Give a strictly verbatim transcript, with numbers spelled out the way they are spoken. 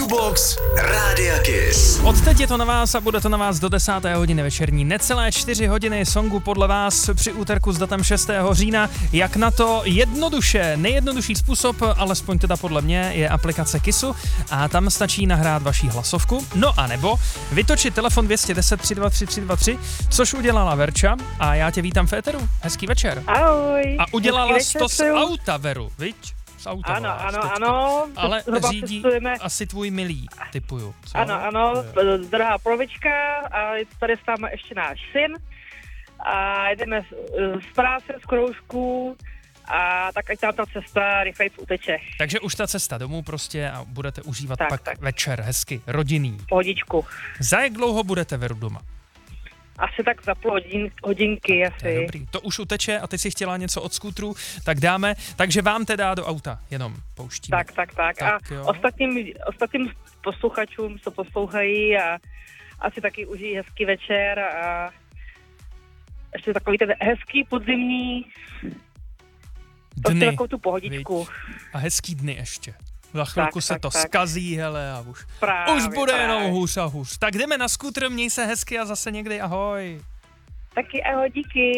Q-Box Rádia Kiss. Odteď je to na vás a bude to na vás do desáté hodiny večerní. Necelé čtyři hodiny songu podle vás při úterku s datem šestého října. Jak na to? Jednoduše, nejjednodušší způsob, alespoň teda podle mě, je aplikace Kissu a tam stačí nahrát vaší hlasovku. No a nebo vytočit telefon dvě jedna deset tři dva tři tři dva tři, což udělala Verča a já tě vítám v éteru. Hezký večer. Ahoj. A udělala jsi to z přeju. auta, Veru, viď? Z auta Ano, voláš ano, teďka. ano. Ale Zhruba řídí cestujeme. asi tvůj milý, typuju. Co? Ano, ano, drahá polovička a je tady s námi ještě náš syn. A jedeme z, z práce, z kroužku a tak ať tam ta cesta rychleji uteče. Takže už ta cesta domů prostě a budete užívat Tak, pak tak. večer hezky, rodinný. Pohodičku. Za jak dlouho budete, Veru, doma? Asi tak za půl hodin, hodinky To je asi. dobrý. To už uteče a ty si chtěla něco od skútru, tak dáme. Takže vám teda do auta jenom pouštíme. Tak, tak, tak. Tak, A jo. ostatním, ostatním posluchačům, co poslouchají a asi taky užijí hezký večer a ještě takový ten hezký podzimní, prostě Dny. takovou tu pohodičku. Viď? A hezký dny ještě. Za chvilku Tak, se tak, to tak. skazí, hele, a už, Právě, už bude právě. jenom hůř a hůř. Tak jdeme na skútr, měj se hezky a zase někdy ahoj. Taky ahoj, díky.